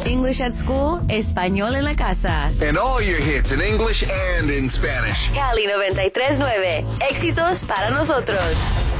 English at school, español en la casa. And all your hits in English and in Spanish. Cali 93.9. Éxitos para nosotros.